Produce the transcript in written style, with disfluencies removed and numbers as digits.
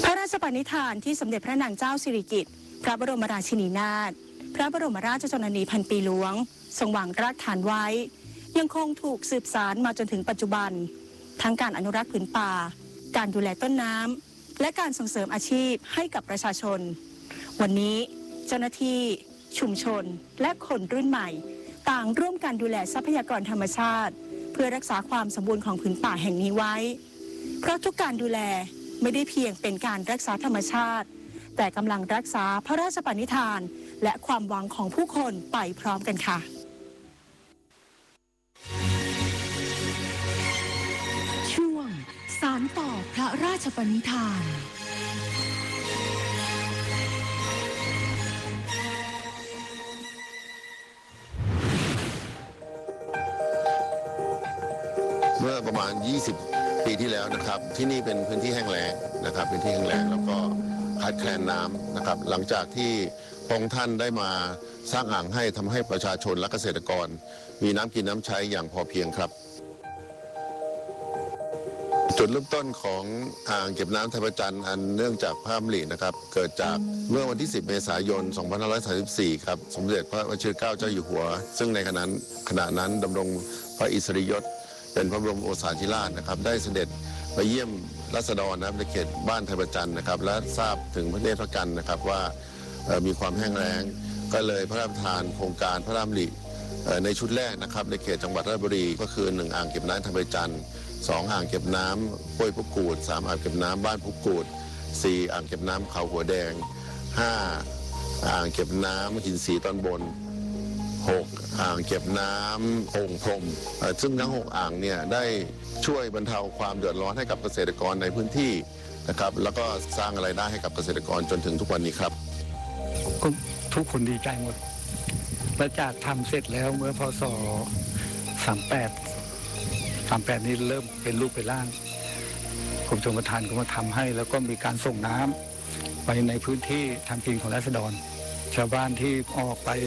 พระราชปณิธานที่สมเด็จพระนางเจ้าสิริกิติ์พระบรมราชินีนาถพระบรมราชชนนีพันปีหลวงทรงวางรากฐานไว้ยังคงถูกสืบสานมาจนถึงปัจจุบันทั้งการอนุรักษ์ผืนป่าการดูแลต้นน้ำและการส่งเสริมอาชีพให้กับประชาชนวันนี้เจ้าหน้าที่ชุมชนและคนรุ่นใหม่ต่างร่วมกันดูแลทรัพยากรธรรมชาติเพื่อรักษาความสมบูรณ์ของผืนป่าแห่งนี้ไว้เพราะทุกการดูแลไม่ได้เพียงเป็นการรักษาธรรมชาติแต่กำลังรักษาพระราชปณิธานและความหวังของผู้คนไปพร้อมกันค่ะช่วงสานต่อพระราชปณิธานเมื่อประมาณ20 ปีที่แล้วนะครับที่นี่เป็นพื้นที่แห้งแล้งนะครับเป็นที่แห้งแล้งแล้วก็ขาดแคลนน้ำนะครับหลังจากที่พระองค์ท่านได้มาสร้างอ่างให้ทำให้ประชาชนและเกษตรกรมีน้ำกินน้ำใช้อย่างพอเพียงครับจุดเริ่มต้นของอ่างเก็บน้ำไทยประจันอันเนื่องจากพระดำรินะครับเกิดจากเมื่อวันที่10 เมษายน 2534 ครับสมเด็จพระวชิรเกล้าเจ้าอยู่หัวซึ่งในขณะนั้นดำรงพระอิสริยศเป็นพระบรมโอษาธิราชนะครับได้เสด็จไปเยี่ยมราษฎรนะครับในเขตบ้านไทยประจันนะครับและทราบถึงพระเนตรพระกันนะครับว่ามีความแห้งแล้งก็เลยพระราชทานโครงการพระดำริในชุดแรกนะครับในเขตจังหวัดราชบุรีก็คือ1อ่างเก็บน้ำไทยประจัน2อ่างเก็บน้ำห้วยพุกูด3อ่างเก็บน้ำบ้านพุกูด4อ่างเก็บน้ำเขาหัวแดง5อ่างเก็บน้ำหินสีตอนบน6อ่างเก็บน้ำองค์พรมซึ่งทั้ง6อ่างเนี่ยได้ช่วยบรรเทาความเดือดร้อนให้กับเกษตรกรในพื้นที่นะครับแล้วก็สร้างรายได้ให้กับเกษตรกรจนถึงทุกวันนี้ครับทุกคนดีใจหมดหลังจากทำเสร็จแล้วเมื่อพศ38นี้เริ่มเป็นรูปเป็นร่างกรมชลประทานก็มาทำให้แล้วก็มีการส่งน้ำไปในพื้นที่ทำกินของราษฎรชาวบ้านที่ออกไป